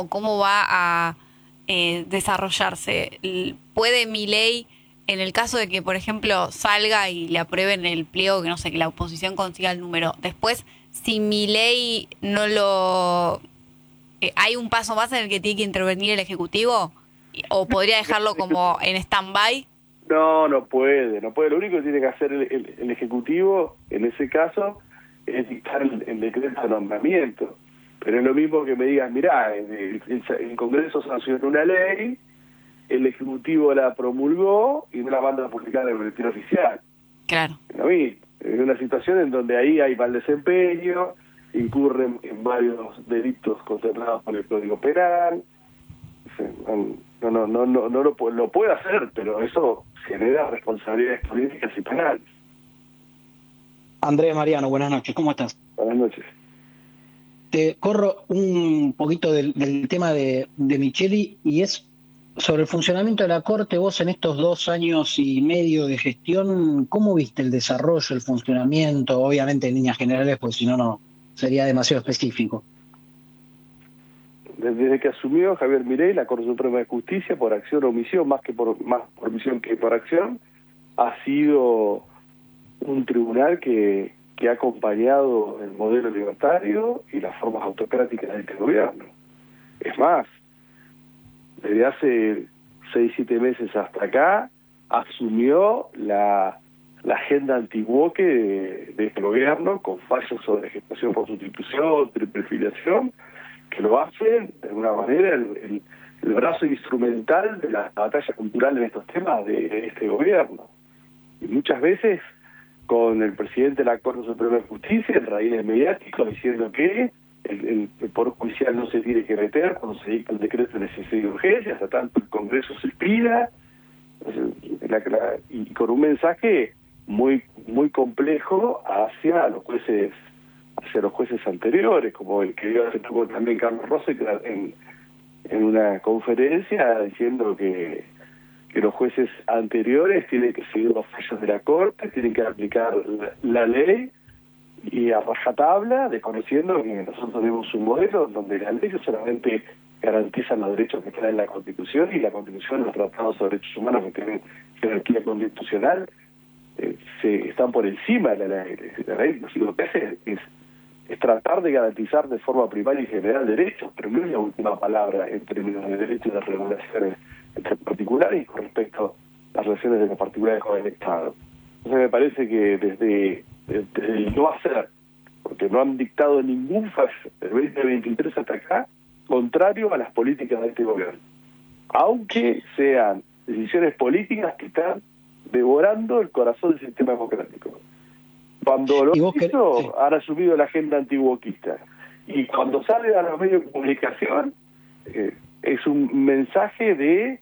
o cómo va a desarrollarse. ¿Puede Milei, en el caso de que, por ejemplo, salga y le aprueben el pliego, que no sé, que la oposición consiga el número, después, si Milei no lo... ¿hay un paso más en el que tiene que intervenir el Ejecutivo? ¿O podría dejarlo como en stand-by? No, no puede. Lo único que tiene que hacer el Ejecutivo, en ese caso, es dictar el decreto de nombramiento. Pero es lo mismo que me digas, mirá, el Congreso sancionó una ley, el Ejecutivo la promulgó y no la manda a publicar en el boletín oficial. Claro. A mí, es una situación en donde ahí hay mal desempeño, incurren en varios delitos contemplados por el Código Penal. Lo puede hacer, pero eso genera responsabilidades políticas y penales. Andrés Mariano, buenas noches, ¿cómo estás? Buenas noches. Te corro un poquito del tema de Micheli y es sobre el funcionamiento de la Corte. Vos en estos 2 años y medio de gestión, ¿cómo viste el desarrollo, el funcionamiento? Obviamente en líneas generales, pues si no, no sería demasiado específico. Desde que asumió Javier Milei, la Corte Suprema de Justicia, por acción o omisión, más por omisión que por acción, ha sido un tribunal que ha acompañado el modelo libertario y las formas autocráticas de este gobierno. Es más, desde hace 6-7 meses hasta acá, asumió la agenda antiguoque de este gobierno, con fallos sobre gestación por sustitución, triple filiación, que lo hacen de alguna manera el brazo instrumental de la batalla cultural en estos temas de este gobierno. Y muchas veces con el presidente de la Corte Suprema de Justicia, en raíces mediáticos, diciendo que el Poder Judicial no se tiene que meter cuando se dicta el decreto de necesidad y urgencia, hasta tanto el Congreso se expida, y con un mensaje muy complejo hacia los jueces anteriores, como el que dio hace poco también Carlos Rossi en una conferencia diciendo que los jueces anteriores tienen que seguir los fallos de la Corte, tienen que aplicar la ley y a rajatabla, desconociendo que nosotros tenemos un modelo donde las leyes solamente garantizan los derechos que están en la Constitución, y la Constitución, los tratados sobre derechos humanos que tienen jerarquía constitucional, están por encima de la ley. La ley lo que hace es tratar de garantizar de forma primaria y general derechos, pero no es la última palabra en términos de derechos y de regulaciones entre particulares y con respecto a las relaciones de los particulares con el Estado. Entonces me parece que desde el no hacer, porque no han dictado ningún fallo del 2023 hasta acá, contrario a las políticas de este gobierno, aunque sean decisiones políticas que están devorando el corazón del sistema democrático. Cuando lo hizo, sí, han asumido la agenda antiguoquista, y cuando sale a los medios de comunicación es un mensaje de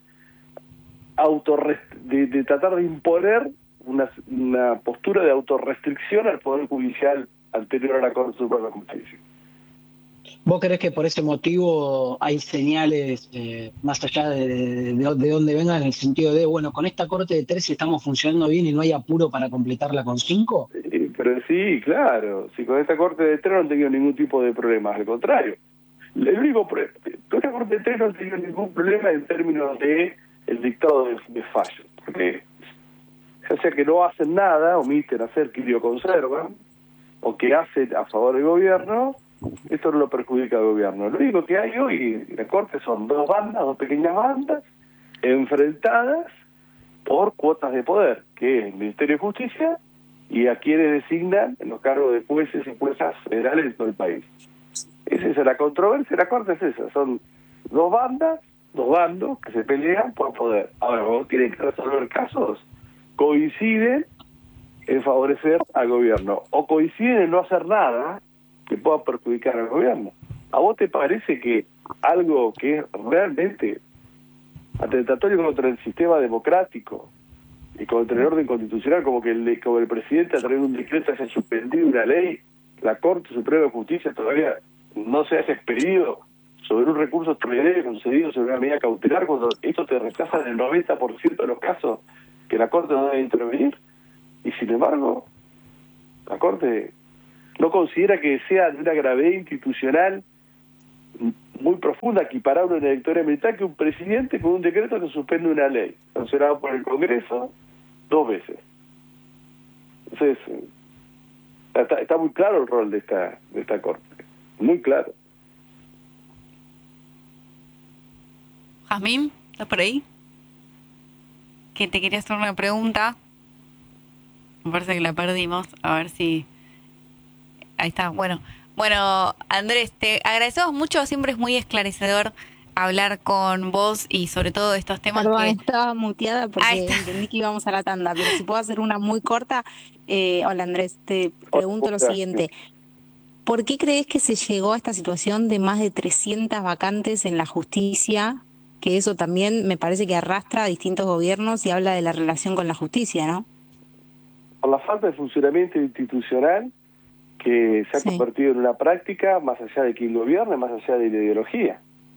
tratar de imponer una postura de autorrestricción al Poder Judicial anterior a la Corte Suprema de Justicia. ¿Vos creés que por ese motivo hay señales, más allá de dónde vengan, en el sentido de, bueno, con esta Corte de 3 estamos funcionando bien y no hay apuro para completarla con 5? Pero sí, claro, si con esta Corte de 3 no han tenido ningún tipo de problemas, al contrario. El único problema, con esta Corte de 3 no han tenido ningún problema en términos de el dictado de fallo, porque ya sea que no hacen nada, omiten hacer, que lo conservan, o que hacen a favor del gobierno, esto no lo perjudica al gobierno. Lo único que hay hoy en la Corte son dos pequeñas bandas, enfrentadas por cuotas de poder, que es el Ministerio de Justicia y a quienes designan en los cargos de jueces y juezas federales de todo el país. Esa es la controversia, la Corte es esa, son dos bandos que se pelean por poder. Ahora, cuando tienen que resolver casos, coinciden en favorecer al gobierno, o coinciden en no hacer nada que pueda perjudicar al gobierno. ¿A vos te parece que algo que es realmente atentatorio contra el sistema democrático y contra el orden constitucional, como el presidente a través de un decreto haya suspendido una ley, la Corte Suprema de Justicia todavía no se haya expedido sobre un recurso extraordinario concedido sobre una medida cautelar, cuando esto te rechaza en el 90% de los casos que la Corte no debe intervenir? Y sin embargo, la Corte no considera que sea de una gravedad institucional muy profunda, equiparable a una dictadura militar, que un presidente con un decreto que suspende una ley, sancionado por el Congreso 2 veces. Entonces, está muy claro el rol de esta Corte, muy claro. Jazmín, ¿estás por ahí? Que te quería hacer una pregunta. Me parece que la perdimos. A ver si... Ahí está. Bueno, Andrés, te agradecemos mucho. Siempre es muy esclarecedor hablar con vos y sobre todo de estos temas. Perdón, que... estaba muteada Ahí porque está. entendí que íbamos a la tanda, pero si puedo hacer una muy corta. Hola Andrés, te pregunto lo siguiente. ¿Por qué crees que se llegó a esta situación de más de 300 vacantes en la justicia? Que eso también me parece que arrastra a distintos gobiernos y habla de la relación con la justicia, ¿no? Por la falta de funcionamiento institucional que se ha convertido en una práctica más allá de quien gobierne, más allá de la ideología.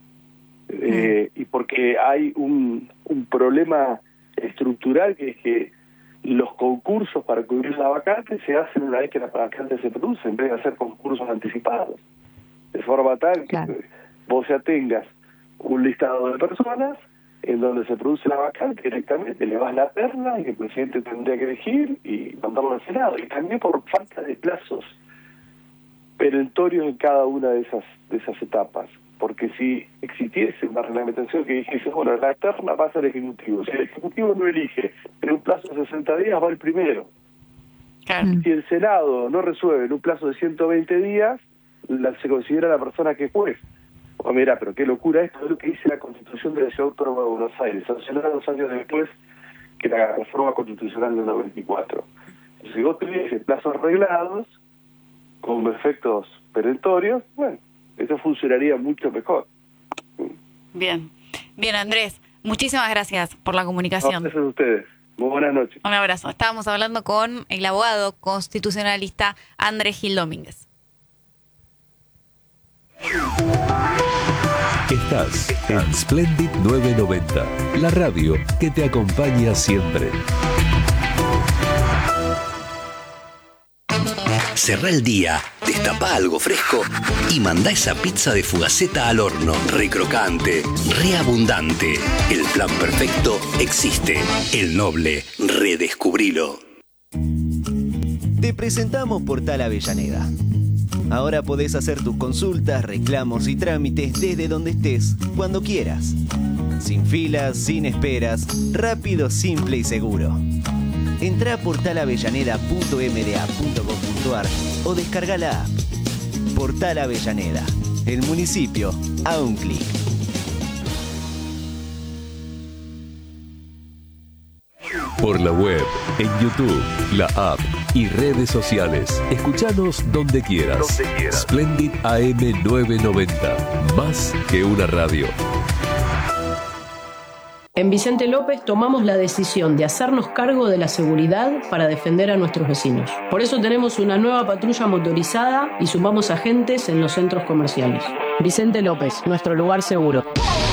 Y porque hay un problema estructural, que es que los concursos para cubrir la vacante se hacen una vez que la vacante se produce, en vez de hacer concursos anticipados, de forma tal que vos ya tengas un listado de personas en donde se produce la vacante, directamente le vas la terna y el presidente tendría que elegir y mandarlo al Senado. Y también por falta de plazos perentorios en cada una de esas etapas. Porque si existiese una reglamentación que dijese, bueno, la terna pasa al Ejecutivo, si el Ejecutivo no elige en un plazo de 60 días, va el primero. Claro. Si el Senado no resuelve en un plazo de 120 días, se considera la persona que es juez. Oh, mira, pero qué locura esto, es lo que dice la Constitución de la Ciudad Autónoma de Buenos Aires, sancionada 2 años después que la reforma constitucional del 94. Si vos tuviese plazos arreglados, con efectos perentorios, bueno, eso funcionaría mucho mejor. Bien, Andrés, muchísimas gracias por la comunicación. Gracias a ustedes. Muy buenas noches. Un abrazo. Estábamos hablando con el abogado constitucionalista Andrés Gil Domínguez. Estás en Splendid 990, la radio que te acompaña siempre. Cerrá el día, destapá algo fresco y mandá esa pizza de Fugaceta al horno. Re crocante, re abundante. El plan perfecto existe. El Noble, redescubrilo. Te presentamos Portal Avellaneda. Ahora podés hacer tus consultas, reclamos y trámites desde donde estés, cuando quieras. Sin filas, sin esperas, rápido, simple y seguro. Entrá a portalavellaneda.mda.gov.ar o descarga la app. Portal Avellaneda, el municipio a un clic. Por la web, en YouTube, la app y redes sociales. Escuchanos donde quieras. Splendid AM 990. Más que una radio. En Vicente López tomamos la decisión de hacernos cargo de la seguridad para defender a nuestros vecinos. Por eso tenemos una nueva patrulla motorizada y sumamos agentes en los centros comerciales. Vicente López, nuestro lugar seguro.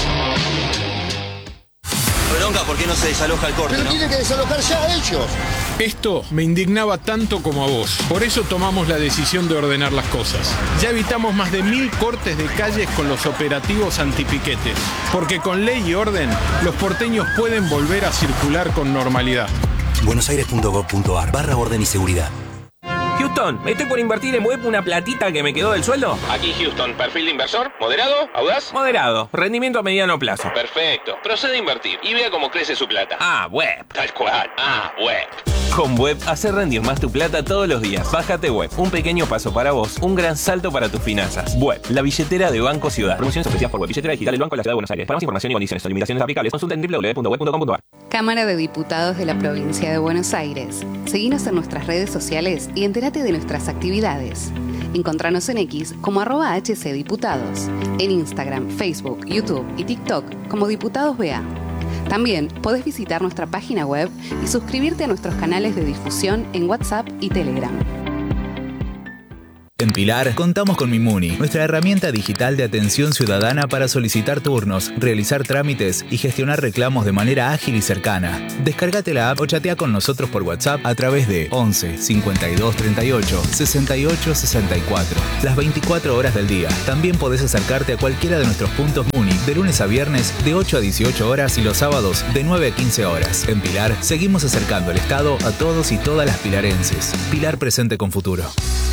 Bronca, ¿por qué no se desaloja el corte? Pero tiene que desalojar ya a ellos. Esto me indignaba tanto como a vos. Por eso tomamos la decisión de ordenar las cosas. Ya evitamos más de 1000 cortes de calles con los operativos antipiquetes. Porque con ley y orden, los porteños pueden volver a circular con normalidad. buenosaires.gov.ar/orden y seguridad. Houston, estoy por invertir en web una platita que me quedó del sueldo. Aquí Houston, perfil de inversor, moderado, audaz. Moderado, rendimiento a mediano plazo. Perfecto, procede a invertir y vea cómo crece su plata. Web. Tal cual, web. Con Web, hacer rendir más tu plata todos los días. Bájate Web, un pequeño paso para vos, un gran salto para tus finanzas. Web, la billetera de Banco Ciudad. Promociones ofrecidas por Web, billetera digital del Banco de la Ciudad de Buenos Aires. Para más información y condiciones o limitaciones aplicables, consulta en www.web.com.ar. Cámara de Diputados de la Provincia de Buenos Aires. Seguinos en nuestras redes sociales y entérate de nuestras actividades. Encontranos en X como @HCDiputados, en Instagram, Facebook, YouTube y TikTok como Diputados BA. También podés visitar nuestra página web y suscribirte a nuestros canales de difusión en WhatsApp y Telegram. En Pilar, contamos con Mimuni, nuestra herramienta digital de atención ciudadana para solicitar turnos, realizar trámites y gestionar reclamos de manera ágil y cercana. Descárgate la app o chatea con nosotros por WhatsApp a través de 11 52 38 68 64. Las 24 horas del día. También podés acercarte a cualquiera de nuestros puntos Muni de lunes a viernes de 8 a 18 horas y los sábados de 9 a 15 horas. En Pilar, seguimos acercando el Estado a todos y todas las pilarenses. Pilar presente con futuro.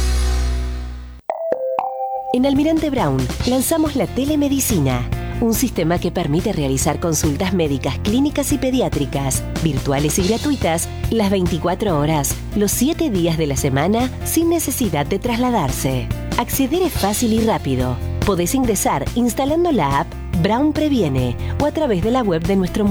En Almirante Brown lanzamos la telemedicina, un sistema que permite realizar consultas médicas, clínicas y pediátricas, virtuales y gratuitas, las 24 horas, los 7 días de la semana, sin necesidad de trasladarse. Acceder es fácil y rápido. Podés ingresar instalando la app Brown Previene o a través de la web de nuestro